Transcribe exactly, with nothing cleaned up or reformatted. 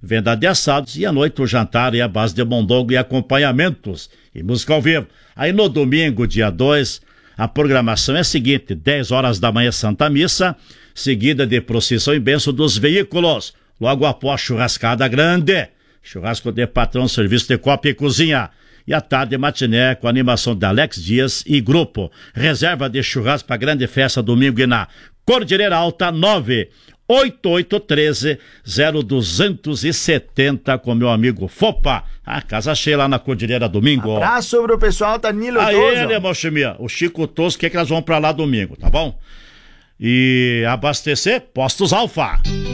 venda de assados, e à noite o jantar é a base de mondongo e acompanhamentos e música ao vivo. Aí no domingo, dia dois, a programação é a seguinte: dez horas da manhã, Santa Missa, seguida de procissão e bênção dos veículos. Logo após churrascada grande, churrasco de patrão, serviço de copa e cozinha. E à tarde, matiné com a animação de Alex Dias e grupo. Reserva de churrasco para grande festa domingo e na Cordilheira Alta, nove oito oito um três zero dois sete zero com meu amigo Fopa. A casa cheia lá na Cordilheira domingo. Abraço sobre o pessoal, Danilo Aí, Toso. ele, Mochimia, o Chico Toso, que é que nós vamos pra lá domingo, tá bom? E abastecer, Postos Alfa.